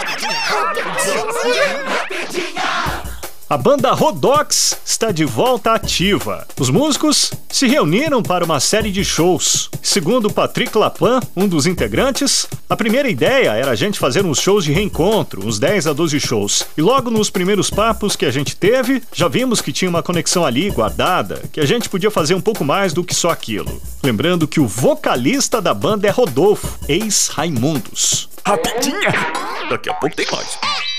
A banda Rodox está de volta ativa. Os músicos se reuniram para uma série de shows. Segundo Patrick Lapin, um dos integrantes, a primeira ideia era a gente fazer uns shows de reencontro, uns 10 a 12 shows. E logo nos primeiros papos que a gente teve, já vimos que tinha uma conexão ali guardada, que a gente podia fazer um pouco mais do que só aquilo. Lembrando que o vocalista da banda é Rodolfo, ex-Raimundos. Rapidinha! Daqui a pouco tem mais.